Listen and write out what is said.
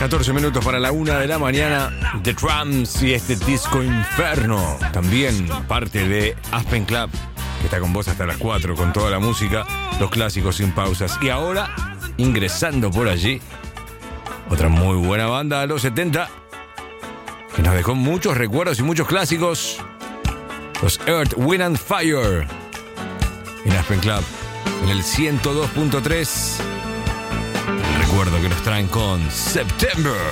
14 minutos para la 1 de la mañana. The Drums y este Disco Inferno. También parte de Aspen Club, que está con vos hasta las 4 con toda la música, los clásicos sin pausas. Y ahora, ingresando por allí, otra muy buena banda de los 70 que nos dejó muchos recuerdos y muchos clásicos. Los Earth, Wind and Fire en Aspen Club, en el 102.3. Recuerdo que nos traen con September.